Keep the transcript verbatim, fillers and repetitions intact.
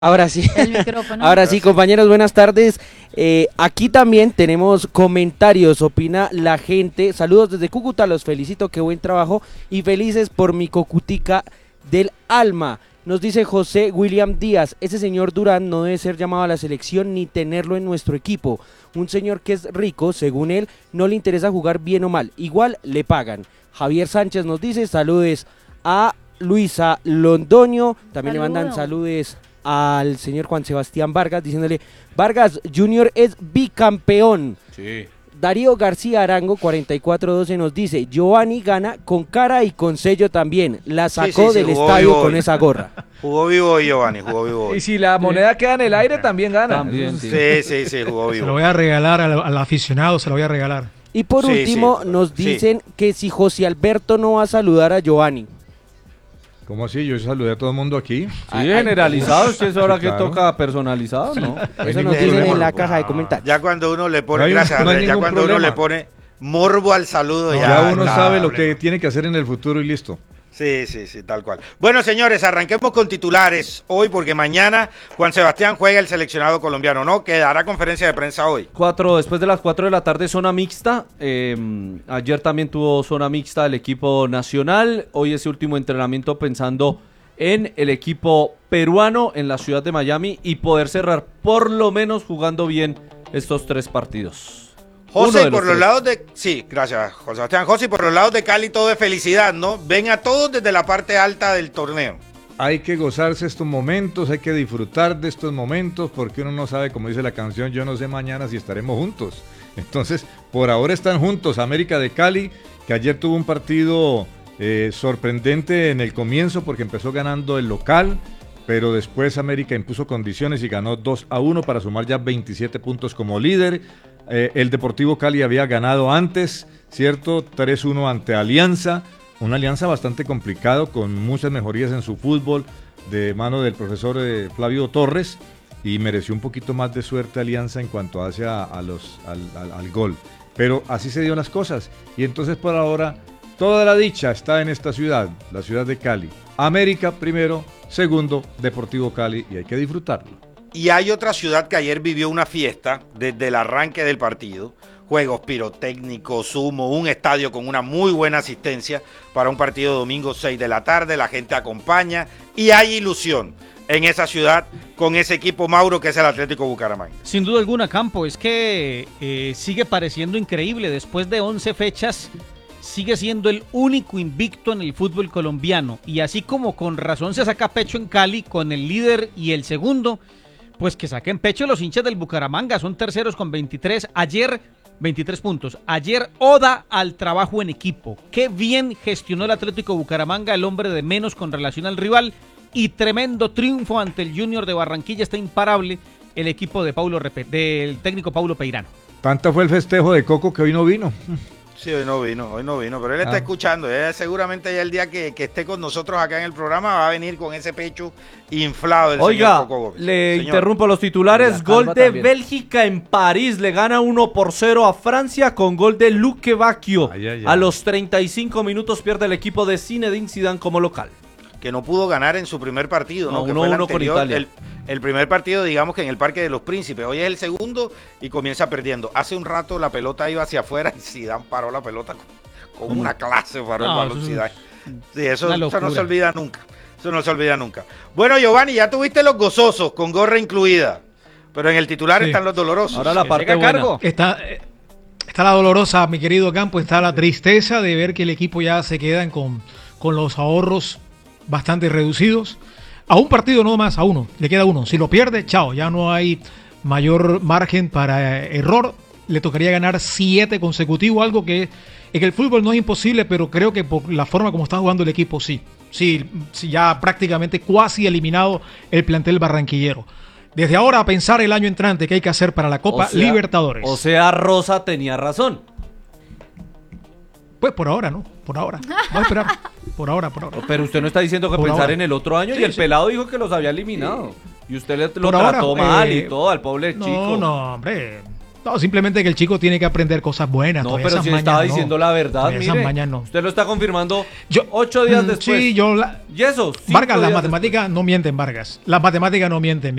Ahora sí, el micrófono. ahora sí, compañeros, buenas tardes. Eh, aquí también tenemos comentarios, opina la gente. Saludos desde Cúcuta, los felicito, qué buen trabajo y felices por mi Cocutica del alma. Nos dice José William Díaz, ese señor Durán no debe ser llamado a la selección ni tenerlo en nuestro equipo. Un señor que es rico, según él, no le interesa jugar bien o mal, igual le pagan. Javier Sánchez nos dice, saludes a Luisa Londoño, también Saludo. le mandan saludes al señor Juan Sebastián Vargas, diciéndole, Vargas Junior es bicampeón. Sí. Darío García Arango, cuarenta y cuatro doce, nos dice, Giovanni gana con cara y con sello también, la sacó Sí, sí, sí, del jugó estadio vivo con hoy. esa gorra. Jugó vivo hoy, Giovanni, jugó vivo hoy. Y si la moneda queda en el aire, también gana. También, Eso sí. Sí, sí, sí, jugó Se lo vivo. voy a regalar al, al aficionado, se lo voy a regalar. Y por Sí, último, sí, nos sí. dicen que si José Alberto no va a saludar a Giovanni. ¿Cómo así? Yo saludé a todo el mundo aquí. Sí, Ay, generalizado, es que es ahora que Claro. toca personalizado, ¿no? hay Eso ningún nos dicen problema. en la caja de comentarios. Ya cuando uno le pone, No hay- gracias no hay Andrés, ya ningún cuando uno problema. le pone morbo al saludo, ya, Ya uno está. sabe lo que tiene que hacer en el futuro y listo. Sí, sí, sí, tal cual. Bueno, señores, arranquemos con titulares hoy porque mañana Juan Sebastián juega el seleccionado colombiano, ¿no? Que dará conferencia de prensa hoy. Cuatro, después de las cuatro de la tarde, zona mixta. Eh, ayer también tuvo zona mixta el equipo nacional. Hoy ese último entrenamiento pensando en el equipo peruano en la ciudad de Miami y poder cerrar por lo menos jugando bien estos tres partidos. Uno José, de los por los tres. lados de... Sí, gracias, José Sebastián. José, por los lados de Cali todo es felicidad, ¿no? Ven a todos desde la parte alta del torneo. Hay que gozarse estos momentos, hay que disfrutar de estos momentos, porque uno no sabe, como dice la canción, yo no sé mañana si estaremos juntos. Entonces, por ahora están juntos América de Cali, que ayer tuvo un partido eh, sorprendente en el comienzo, porque empezó ganando el local, pero después América impuso condiciones y ganó dos a uno para sumar ya veintisiete puntos como líder. Eh, el Deportivo Cali había ganado antes, ¿cierto? tres uno ante Alianza. Una alianza bastante complicado, con muchas mejorías en su fútbol, de mano del profesor eh, Flavio Torres, y mereció un poquito más de suerte Alianza en cuanto hace a, a los, al, al, al gol. Pero así se dio las cosas, y entonces por ahora toda la dicha está en esta ciudad, la ciudad de Cali. América primero, segundo Deportivo Cali, y hay que disfrutarlo. Y hay otra ciudad que ayer vivió una fiesta desde el arranque del partido. Juegos pirotécnicos, humo, un estadio con una muy buena asistencia para un partido domingo seis de la tarde. La gente acompaña y hay ilusión en esa ciudad con ese equipo, Mauro, que es el Atlético Bucaramanga. Sin duda alguna, Campo, es que eh, sigue pareciendo increíble. Después de once fechas, sigue siendo el único invicto en el fútbol colombiano. Y así como con razón se saca pecho en Cali con el líder y el segundo, pues que saquen pecho los hinchas del Bucaramanga. Son terceros con veintitrés. Ayer, veintitrés puntos. Ayer, oda al trabajo en equipo. Qué bien gestionó el Atlético Bucaramanga, el hombre de menos con relación al rival. Y tremendo triunfo ante el Junior de Barranquilla. Está imparable el equipo de Paulo Repe, del técnico Paulo Peirano. Tanto fue el festejo de Coco que hoy no vino. Sí, hoy no vino, hoy no vino, pero él está Ah. escuchando. Él seguramente ya el día que, que esté con nosotros acá en el programa va a venir con ese pecho inflado. El Oiga, señor Coco Gómez. le Señor. interrumpo los titulares. La Gol calma de también. Bélgica en París. Le gana uno por cero a Francia con gol de Luque Bacchio. Ay, ay, ay. A los treinta y cinco minutos pierde el equipo de Zinedine Zidane como local. Que no pudo ganar en su primer partido, ¿no? No, que uno fue el uno con anterior, Italia. El, el primer partido, digamos que en el Parque de los Príncipes. Hoy es el segundo y comienza perdiendo. Hace un rato la pelota iba hacia afuera y Zidane paró la pelota con, con una clase, paró No, el balón eso es Zidane. Sí, eso, una eso no locura. se olvida nunca. Eso no se olvida nunca. Bueno, Giovanni, ya tuviste los gozosos con gorra incluida, pero en el titular Sí. están los dolorosos. Ahora la Que parte llega a buena. cargo. Está, eh, está la dolorosa, mi querido Campo, está la tristeza de ver que el equipo ya se quedan con, con los ahorros bastante reducidos. A un partido no más, a uno, le queda uno. Si lo pierde, chao, ya no hay mayor margen para eh, error. Le tocaría ganar siete consecutivos, algo que en el fútbol no es imposible, pero creo que por la forma como está jugando el equipo, sí. Sí, sí, ya prácticamente cuasi eliminado el plantel barranquillero. Desde ahora a pensar el año entrante que hay que hacer para la Copa O sea- Libertadores. O sea, Rosa tenía razón. Pues por ahora, ¿no? Por ahora. Vamos a esperar. Por ahora, por ahora. Pero usted no está diciendo que Por pensar ahora. en el otro año Sí, y el sí. pelado dijo que los había eliminado. Y usted le, lo Por ahora, trató mal eh, y todo al pobre No, chico. no, hombre. No, simplemente que el chico tiene que aprender cosas buenas. No, todavía pero esas si mañas estaba no. diciendo la verdad, Todavía esas mire. mañas no. Usted lo está confirmando Yo- ocho días Mm, después. Sí, yo... la- Y eso, cinco Vargas, las días matemáticas no mienten, Vargas. Las matemáticas no mienten.